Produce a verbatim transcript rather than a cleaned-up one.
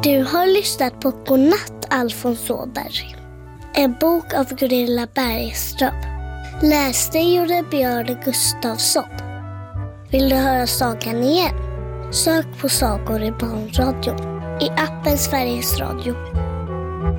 Du har lyssnat på Godnatt Alfons Åberg. En bok av Gunilla Bergström. Läste gjorde Björn Gustafsson. Vill du höra sagan igen? Sök på Sagor i barnradio. I appen Sveriges Radio.